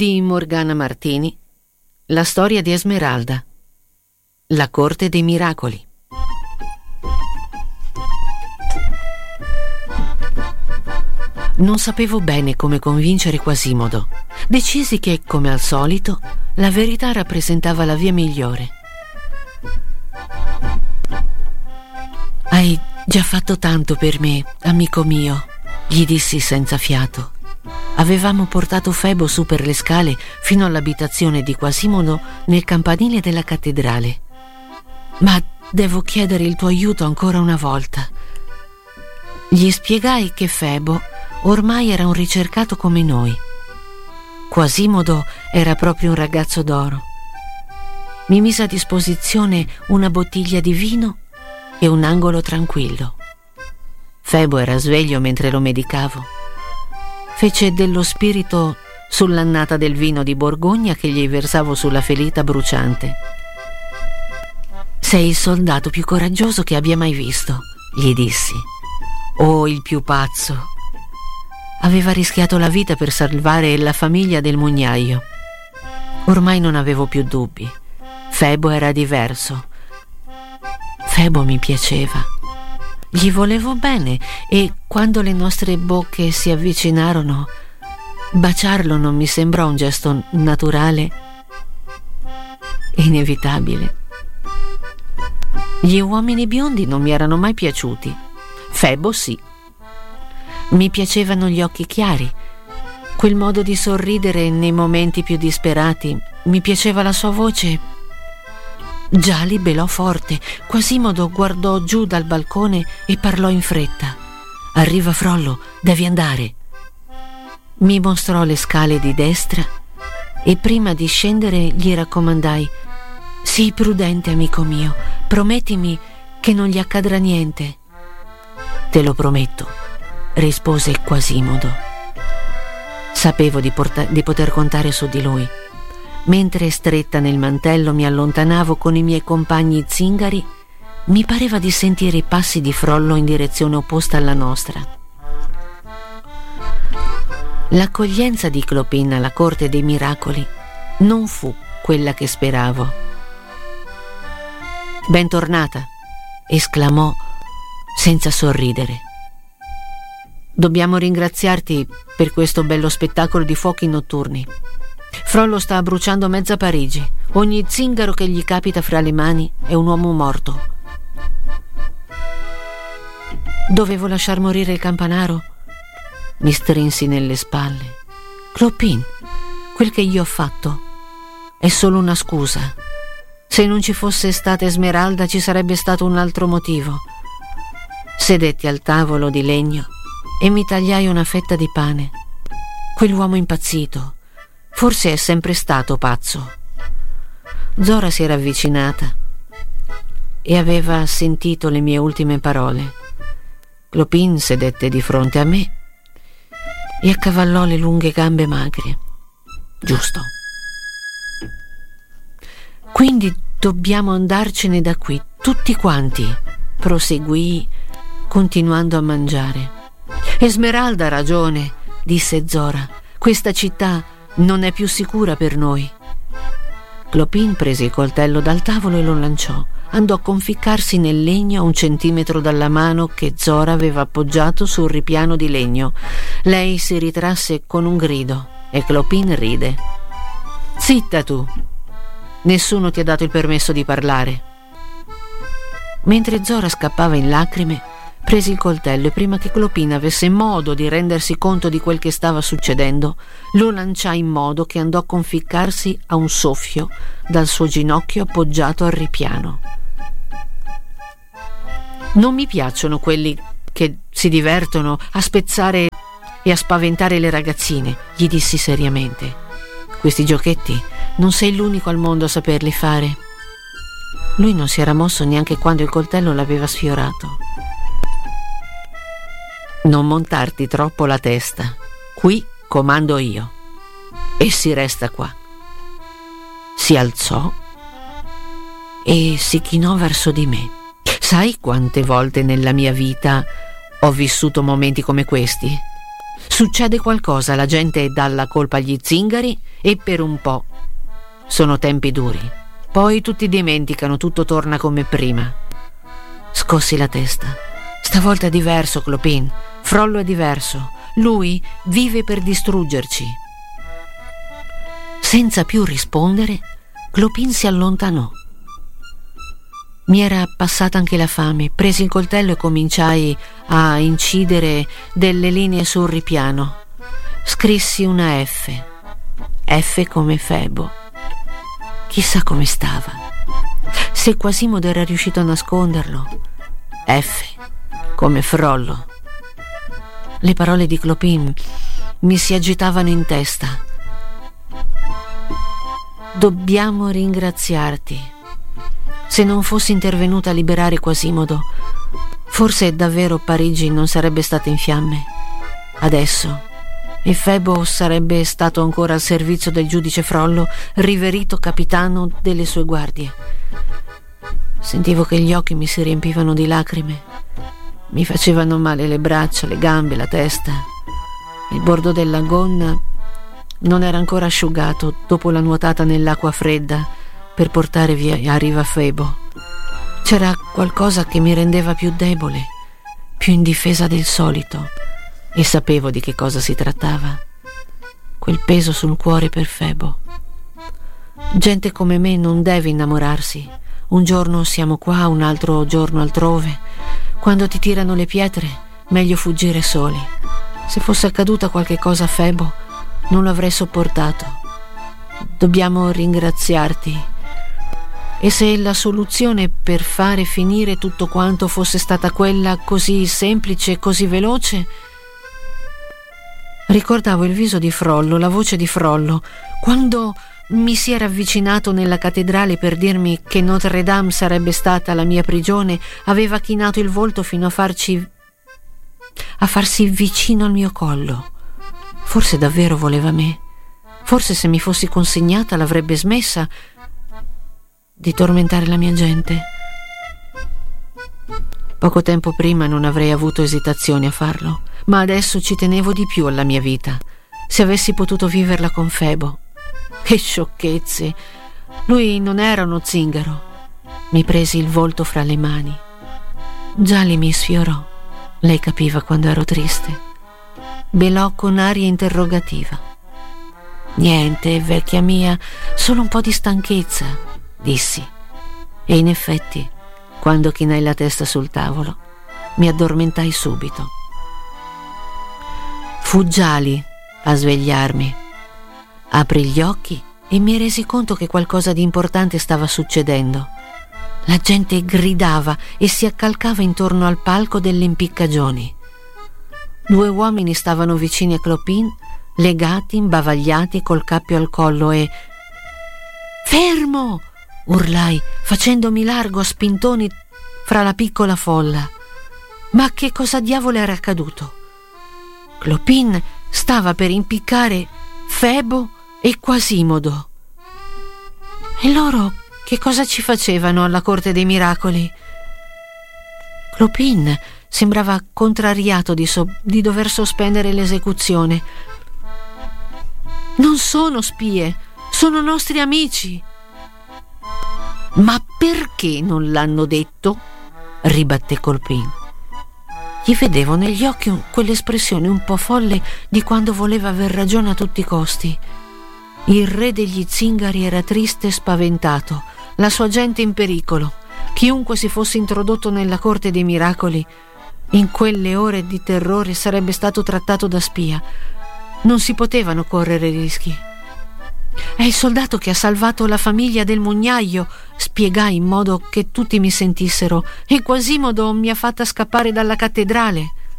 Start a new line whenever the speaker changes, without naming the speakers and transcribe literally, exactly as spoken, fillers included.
di Morgana Martini, la storia di Esmeralda, la corte dei miracoli. Non sapevo bene come convincere Quasimodo. Decisi che, come al solito, la verità rappresentava la via migliore. Hai già fatto tanto per me, amico mio, gli dissi senza fiato. Avevamo portato Febo su per le scale fino all'abitazione di Quasimodo nel campanile della cattedrale. Ma devo chiedere il tuo aiuto ancora una volta. Gli spiegai che Febo ormai era un ricercato come noi. Quasimodo era proprio un ragazzo d'oro. Mi mise a disposizione una bottiglia di vino e un angolo tranquillo. Febo era sveglio mentre lo medicavo. Fece dello spirito sull'annata del vino di Borgogna che gli versavo sulla ferita bruciante. Sei il soldato più coraggioso che abbia mai visto, gli dissi. Oh, il più pazzo. Aveva rischiato la vita per salvare la famiglia del mugnaio. Ormai non avevo più dubbi. Febo era diverso. Febo mi piaceva. Gli volevo bene e quando le nostre bocche si avvicinarono, baciarlo non mi sembrò un gesto naturale e inevitabile. Gli uomini biondi non mi erano mai piaciuti. Febo sì. Mi piacevano gli occhi chiari, quel modo di sorridere nei momenti più disperati. Mi piaceva la sua voce. Già li belò forte. Quasimodo guardò giù dal balcone e parlò in fretta. Arriva Frollo, devi andare. Mi mostrò le scale di destra e prima di scendere gli raccomandai: sii prudente, amico mio, promettimi che non gli accadrà niente. Te lo prometto, rispose Quasimodo. Sapevo di, porta- di poter contare su di lui. Mentre stretta nel mantello mi allontanavo con i miei compagni zingari, mi pareva di sentire i passi di Frollo in direzione opposta alla nostra. L'accoglienza di Clopin alla corte dei miracoli non fu quella che speravo. Bentornata, esclamò senza sorridere. Dobbiamo ringraziarti per questo bello spettacolo di fuochi notturni. Frollo sta bruciando mezza Parigi. Ogni zingaro che gli capita fra le mani è un uomo morto. Dovevo lasciar morire il campanaro? Mi strinsi nelle spalle. Clopin, quel che io ho fatto è solo una scusa. Se non ci fosse stata Esmeralda ci sarebbe stato un altro motivo. Sedetti al tavolo di legno e mi tagliai una fetta di pane. Quell'uomo impazzito forse è sempre stato pazzo. Zora si era avvicinata e aveva sentito le mie ultime parole. Clopin sedette di fronte a me e accavallò le lunghe gambe magre. Giusto. Quindi dobbiamo andarcene da qui, tutti quanti, proseguì continuando a mangiare. Esmeralda ha ragione, disse Zora. Questa città non è più sicura per noi. Clopin prese il coltello dal tavolo e lo lanciò. Andò a conficcarsi nel legno a un centimetro dalla mano che Zora aveva appoggiato sul ripiano di legno. Lei si ritrasse con un grido e Clopin ride. Zitta tu! Nessuno ti ha dato il permesso di parlare. Mentre Zora scappava in lacrime, presi il coltello e prima che Clopin avesse modo di rendersi conto di quel che stava succedendo, lo lanciai in modo che andò a conficcarsi a un soffio dal suo ginocchio appoggiato al ripiano. Non mi piacciono quelli che si divertono a spezzare e a spaventare le ragazzine, gli dissi seriamente. Questi giochetti non sei l'unico al mondo a saperli fare. Lui non si era mosso neanche quando il coltello l'aveva sfiorato. Non montarti troppo la testa. Qui comando io. E si resta qua. Si alzò e si chinò verso di me. Sai quante volte nella mia vita ho vissuto momenti come questi? Succede qualcosa, la gente dà la colpa agli zingari e per un po'. Sono tempi duri. Poi tutti dimenticano, tutto torna come prima. Scossi la testa. Stavolta è diverso, Clopin. Frollo è diverso. Lui vive per distruggerci. Senza più rispondere, Clopin si allontanò. Mi era passata anche la fame. Presi il coltello e cominciai a incidere delle linee sul ripiano. Scrissi una F. F come Febo. Chissà come stava. Se Quasimodo era riuscito a nasconderlo. F come Frollo. Le parole di Clopin mi si agitavano in testa. Dobbiamo ringraziarti. Se non fossi intervenuta a liberare Quasimodo, forse davvero Parigi non sarebbe stata in fiamme. Adesso e Febo sarebbe stato ancora al servizio del giudice Frollo, riverito capitano delle sue guardie. Sentivo che gli occhi mi si riempivano di lacrime. Mi facevano male le braccia, le gambe, la testa. Il bordo della gonna non era ancora asciugato dopo la nuotata nell'acqua fredda per portare via a riva Febo. C'era qualcosa che mi rendeva più debole, più indifesa del solito, e sapevo di che cosa si trattava. Quel peso sul cuore per Febo. Gente come me non deve innamorarsi. Un giorno siamo qua, un altro giorno altrove. Quando ti tirano le pietre, meglio fuggire soli. Se fosse accaduta qualche cosa a Febo, non lo avrei sopportato. Dobbiamo ringraziarti. E se la soluzione per fare finire tutto quanto fosse stata quella così semplice e così veloce? Ricordavo il viso di Frollo, la voce di Frollo, quando mi si era avvicinato nella cattedrale per dirmi che Notre Dame sarebbe stata la mia prigione. Aveva chinato il volto fino a farci a farsi vicino al mio collo. Forse davvero voleva me. Forse se mi fossi consegnata l'avrebbe smessa di tormentare la mia gente. Poco tempo prima non avrei avuto esitazioni a farlo, ma adesso ci tenevo di più alla mia vita. Se avessi potuto viverla con Febo. Che sciocchezze! Lui non era uno zingaro. Mi presi il volto fra le mani. Gialli mi sfiorò. Lei capiva quando ero triste. Belò con aria interrogativa. Niente, vecchia mia, solo un po' di stanchezza, dissi. E in effetti, quando chinai la testa sul tavolo, mi addormentai subito. Fu Gialli a svegliarmi. Apri gli occhi e mi resi conto che qualcosa di importante stava succedendo. La gente gridava e si accalcava intorno al palco delle impiccagioni. Due uomini stavano vicini a Clopin, legati, imbavagliati, col cappio al collo e... «Fermo!» urlai, facendomi largo a spintoni fra la piccola folla. Ma che cosa diavolo era accaduto? Clopin stava per impiccare Febo e Quasimodo. E loro che cosa ci facevano alla Corte dei Miracoli? Clopin sembrava contrariato di, so- di dover sospendere l'esecuzione. Non sono spie, sono nostri amici. Ma perché non l'hanno detto? Ribatté Clopin. Gli vedevo negli occhi quell'espressione un po' folle di quando voleva aver ragione a tutti i costi. Il re degli zingari era triste e spaventato, la sua gente in pericolo. Chiunque si fosse introdotto nella Corte dei Miracoli in quelle ore di terrore sarebbe stato trattato da spia. Non si potevano correre rischi. È il soldato che ha salvato la famiglia del mugnaio, spiegai in modo che tutti mi sentissero, e Quasimodo mi ha fatta scappare dalla cattedrale.